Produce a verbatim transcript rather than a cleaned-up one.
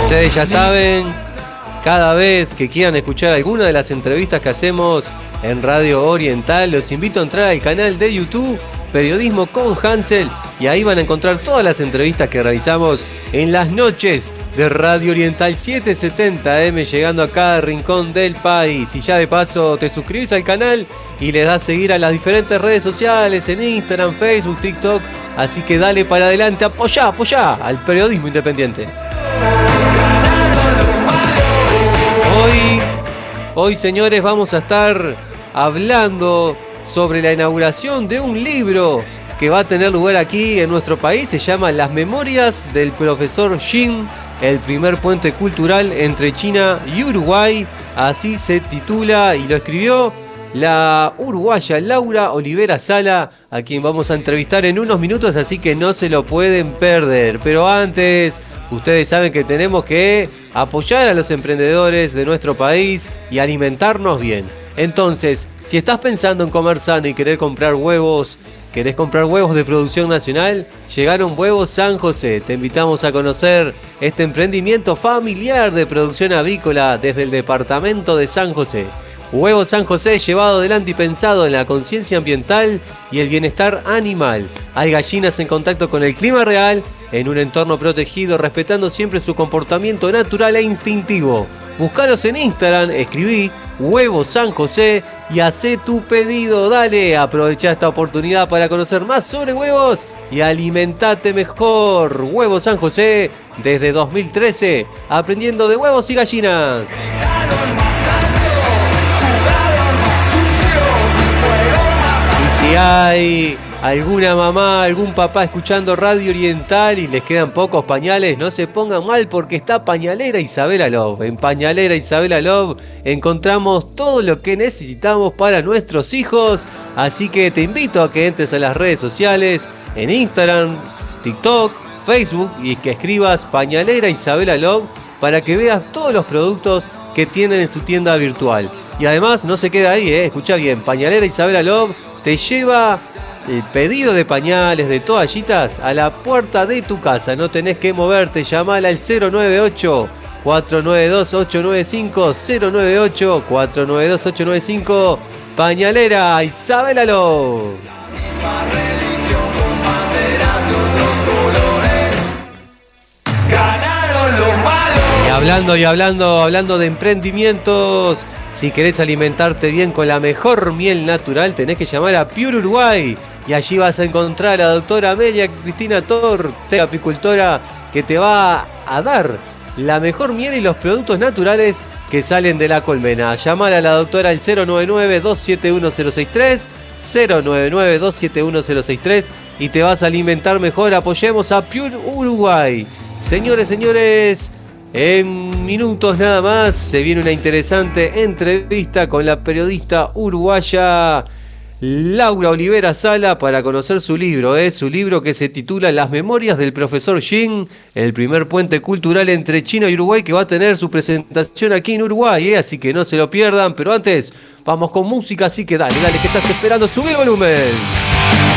Ustedes ya saben, cada vez que quieran escuchar alguna de las entrevistas que hacemos en Radio Oriental, los invito a entrar al canal de YouTube Periodismo con Hansel y ahí van a encontrar todas las entrevistas que realizamos en las noches de Radio Oriental setecientos setenta eme, llegando a cada rincón del país. Y ya de paso te suscribís al canal y le das seguir a las diferentes redes sociales en Instagram, Facebook, TikTok. Así que dale para adelante, apoyá, apoyá al periodismo independiente. Hoy, hoy señores, vamos a estar hablando sobre la inauguración de un libro que va a tener lugar aquí en nuestro país. Se llama Las Memorias del Profesor Jin, el primer puente cultural entre China y Uruguay. Así se titula y lo escribió la uruguaya Laura Olivera Sala, a quien vamos a entrevistar en unos minutos, así que no se lo pueden perder. Pero antes, ustedes saben que tenemos que apoyar a los emprendedores de nuestro país y alimentarnos bien. Entonces, si estás pensando en comer sano y querer comprar huevos, querés comprar huevos de producción nacional, llegaron Huevos San José. Te invitamos a conocer este emprendimiento familiar de producción avícola desde el departamento de San José. Huevos San José, llevado adelante y pensado en la conciencia ambiental y el bienestar animal. Hay gallinas en contacto con el clima real, en un entorno protegido, respetando siempre su comportamiento natural e instintivo. Búscalos en Instagram, escribí Huevos San José y hacé tu pedido. Dale, aprovecha esta oportunidad para conocer más sobre huevos y alimentate mejor. Huevos San José, desde dos mil trece, aprendiendo de huevos y gallinas. Y si hay alguna mamá, algún papá escuchando Radio Oriental y les quedan pocos pañales, no se pongan mal porque está Pañalera Isabela Love. En Pañalera Isabela Love encontramos todo lo que necesitamos para nuestros hijos, así que te invito a que entres a las redes sociales, en Instagram, TikTok, Facebook, y que escribas Pañalera Isabela Love para que veas todos los productos que tienen en su tienda virtual. Y además no se queda ahí, eh, escucha bien, Pañalera Isabela Love te lleva el pedido de pañales, de toallitas, a la puerta de tu casa. No tenés que moverte, llamala al cero nueve ocho, cuatro nueve dos, ocho nueve cinco, cero nueve ocho, cuatro nueve dos, ocho nueve cinco. Pañalera Isabela Love. Y hablando y hablando, hablando de emprendimientos, si querés alimentarte bien con la mejor miel natural, tenés que llamar a Pure Uruguay. Y allí vas a encontrar a la doctora Amelia Cristina Torte, apicultora, que te va a dar la mejor miel y los productos naturales que salen de la colmena. Llamar a la doctora al cero nueve nueve, dos siete uno cero seis tres, cero nueve nueve, dos siete uno cero seis tres y te vas a alimentar mejor. Apoyemos a Pure Uruguay. Señores, señores, en minutos nada más se viene una interesante entrevista con la periodista uruguaya Laura Olivera Sala para conocer su libro, ¿eh? Su libro que se titula Las Memorias del Profesor Jin, el primer puente cultural entre China y Uruguay, que va a tener su presentación aquí en Uruguay, ¿eh? Así que no se lo pierdan. Pero antes, vamos con música, así que dale, dale, que estás esperando, subir el volumen.